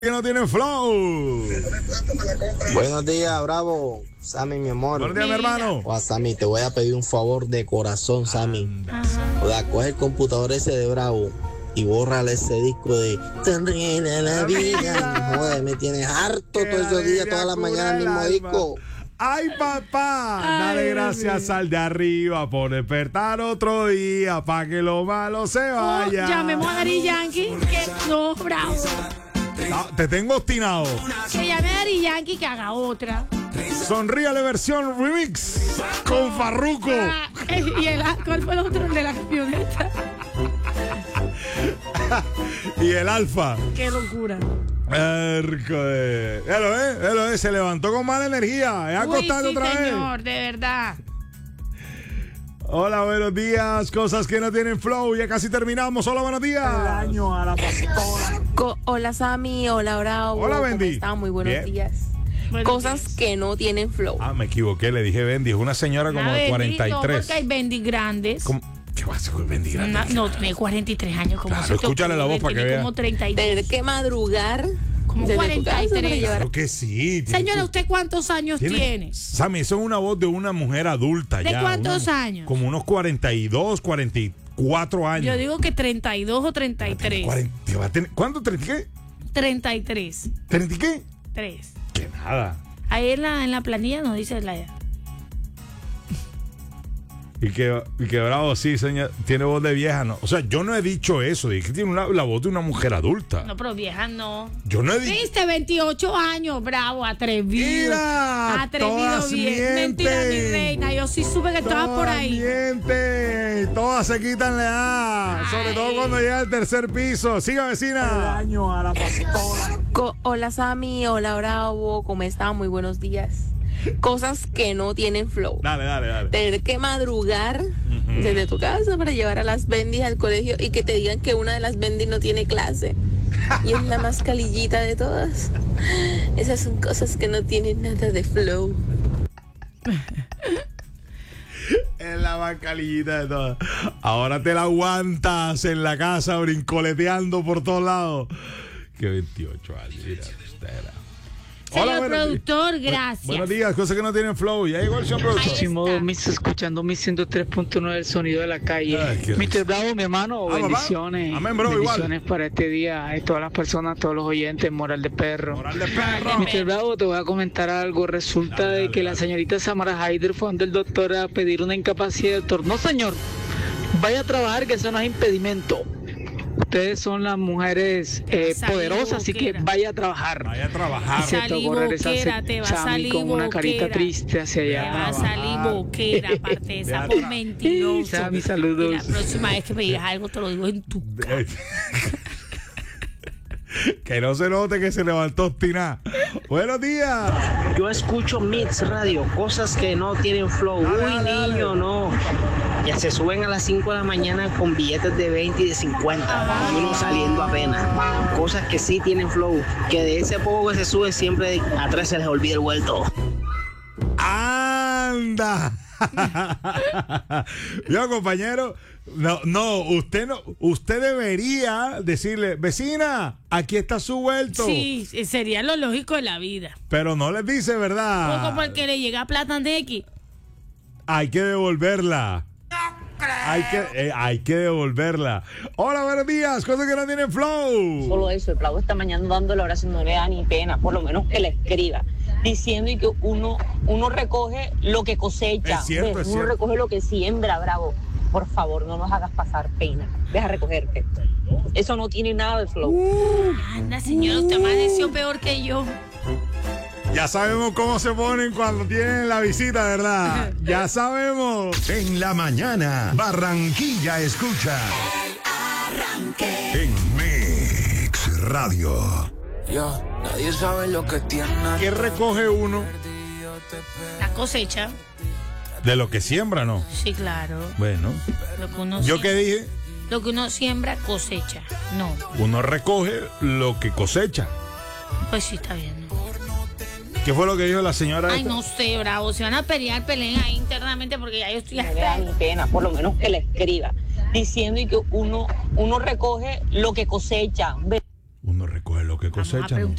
Que no tienen flow. Buenos días, Bravo. Sammy, mi amor. Buenos días, mi hermano. Sammy, te voy a pedir un favor de corazón, Sammy. Coge el computador ese de Bravo y bórrale ese disco de Sonríe la vida. Joder, me tienes harto todos esos días, todas las mañanas el mismo disco. Ay, papá, dale gracias al de arriba por despertar otro día para que lo malo se vaya. Llamemos a Daddy Yankee, que no, Bravo. No, te tengo obstinado. Que llame a Daddy Yankee que haga otra. Sonríale versión remix con Farruko. ¿Cuál fue el otro? El de la camioneta. Y el Alfa. Qué locura. Él se levantó con mala energía. Es acostado sí, otra señor, vez. de verdad. Hola, buenos días. Cosas que no tienen flow. Ya casi terminamos. Hola, buenos días. El año a la pastora. Hola, Sammy. Hola, Bravo. Hola, Bendy. ¿Cómo están? Muy buenos Bien. días. Buenos Cosas días. que no tienen flow. Me equivoqué. Le dije Bendy. Es una señora como de 43. No, porque hay Bendy grandes. ¿Cómo? ¿Qué va a ser con Bendy grande? No, tiene 43 años. Como Claro, escúchale la voz para que vea. Como 32. Tener que madrugar. Como desde tu 43. casa para llevar- Claro que sí. Señora, ¿usted cuántos años tiene? Sammy, eso es una voz de una mujer adulta. ¿De ya, cuántos años? Como unos 42, 44 años. Yo digo que 32 o 33. ¿Cuánto? ¿30 qué? 33. ¿30 qué? 3. Que nada. Ahí en la planilla nos dice la edad. Y que Bravo, sí, señor, tiene voz de vieja, ¿no? O sea, yo no he dicho eso, dije que tiene la voz de una mujer adulta. No, pero vieja no. Yo no he dicho. Viste, 28 años, Bravo, atrevido. Mira, Atrevido todas bien. mienten. Mentira, mi reina. Yo sí supe que estabas por ahí. Mienten, todas se quitan la edad. Sobre todo cuando llega al tercer piso. Siga, El vecina. año a la pastora. Hola, Sammy. Hola, Bravo. ¿Cómo están? Muy buenos días. Cosas que no tienen flow. Dale. Tener que madrugar desde tu casa para llevar a las bendis al colegio y que te digan que una de las bendis no tiene clase. Y es la más calillita de todas. Esas son cosas que no tienen nada de flow. Es la más calillita de todas. Ahora te la aguantas en la casa brincoleteando por todos lados. Que 28 años. Mira, Señor buenos productor, días. gracias. Buenos días, cosas que no tienen flow. Ya llegó el señor productor. Ahí está. Mis escuchando mi 103.9 el sonido de la calle. Ay, qué Mr. Bravo, mi hermano, papá. bendiciones. Amén, bro, bendiciones igual. para este día y todas las personas, todos los oyentes, moral de perro. Moral de perro. Mr. Bravo, te voy a comentar algo. Resulta de que la señorita Samara Haider fue donde el doctor a pedir una incapacidad. El doctor, no señor, vaya a trabajar, que eso no es impedimento. Ustedes son las mujeres poderosas, así que vaya a trabajar. Vaya a trabajar. Y se tocó regresarse Te va a Sammy salir con una carita boquera. triste hacia Te allá. va a salir boquera, aparte de esa Vea, por mentiroso. Sammy, Y saludos. la próxima vez que me digas algo te lo digo en tu cara. Que no se note que se levantó obstinada. Buenos días. Yo escucho Mix Radio, cosas que no tienen flow. Uy, niño, no. Ya se suben a las 5 de la mañana con billetes de 20 y de 50. Y uno saliendo apenas. Cosas que sí tienen flow. Que de ese poco que se sube siempre atrás se les olvida el vuelto. ¡Anda! Yo, compañero, usted debería decirle, vecina, aquí está su vuelto. Sí, sería lo lógico de la vida. Pero no les dice, ¿verdad? Poco porque le llega plata de X. Hay que devolverla. Hay que devolverla. Hola, buenos días. Cosas que no tienen flow. Solo eso, el Bravo esta mañana dando la oración, no le da ni pena, por lo menos que la escriba, diciendo y que uno recoge lo que cosecha. Es cierto, ¿Ves? es Uno cierto. recoge lo que siembra, Bravo. Por favor, no nos hagas pasar pena. Deja recogerte. Eso no tiene nada de flow. Anda, señor, usted amaneció peor que yo. Ya sabemos cómo se ponen cuando tienen la visita, ¿verdad? Ya sabemos. En la mañana, Barranquilla escucha. En Mix Radio. Nadie sabe lo que tiene. ¿Qué recoge uno La cosecha. de lo que siembra, no? Sí, claro. Bueno, Lo que uno ¿yo siembra, qué dije? Lo que uno siembra, cosecha. No, Uno recoge lo que cosecha. pues sí, está bien. ¿no? ¿Qué fue lo que dijo la señora? Ay, esta? no sé, Bravo. Si van a pelear, peleen ahí internamente porque ya yo estoy No le da hasta... ni pena, por lo menos que la escriba, diciendo y que uno recoge lo que cosecha. ¿Ves? Uno recoge lo que cosecha. cosechan.